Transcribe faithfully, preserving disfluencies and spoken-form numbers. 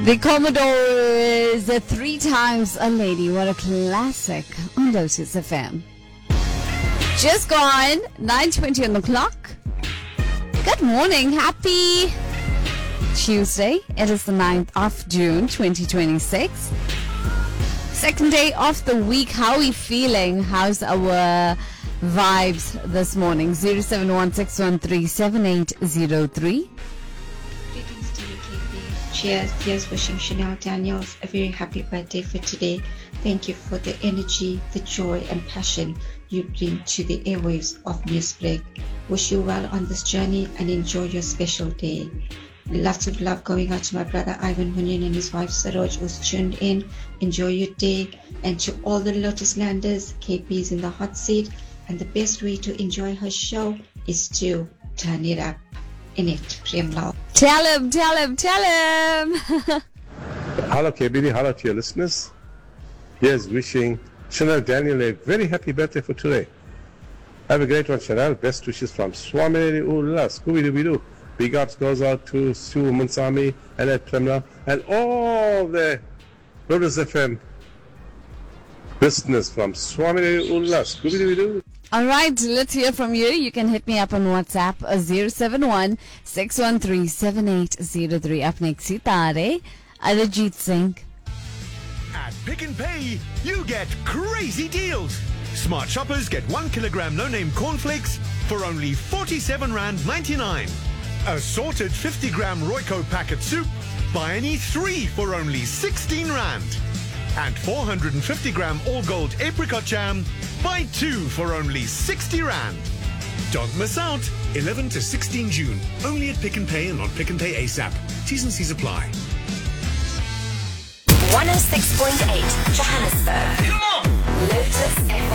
The Commodores, uh, Three Times a Lady. What a classic on Lotus F M. Just gone, nine twenty on the clock. Good morning. Happy Tuesday. It is the ninth of June, twenty twenty-six. Second day of the week. How are we feeling? How's our vibes this morning? zero seven one six one three seven eight zero three. Greetings to you, K P. Cheers. Here's wishing Chanel Daniels a very happy birthday for today. Thank you for the energy, the joy and passion you bring to the airwaves of Newsbreak. Wish you well on this journey and enjoy your special day. Lots of love going out to my brother Ivan Hunyan and his wife Saroj, who's tuned in. Enjoy your day. And to all the Lotus Landers, K P's in the hot seat. And the best way to enjoy her show is to turn it up. In it, Premlal. Tell him, tell him, tell him. Hello K B D, hello to your listeners. Here's wishing Chanel Daniel a very happy birthday for today. Have a great one, Chanel. Best wishes from Swami Ula, Scooby-Doo-Doo. Big ups goes out to Sue Munsami and Ed Premla and all the Lotus F M listeners from Swami Ula, Scooby-Doo-Doo. All right, let's hear from you. You can hit me up on WhatsApp, uh, zero seven one six one three seven eight zero three. Up next, Sitare, Arijit Singh. At Pick and Pay, you get crazy deals. Smart shoppers get one kilogram no-name cornflakes for only forty-seven rand ninety-nine. Assorted fifty gram Royco packet soup, buy any three for only sixteen rand. And four hundred fifty gram all-gold apricot jam, buy two for only sixty rand. Don't miss out. eleven to sixteen June. Only at Pick and Pay and on Pick and Pay ASAP. T's and C's apply. one oh six point eight Johannesburg. Come on! Lotus F M.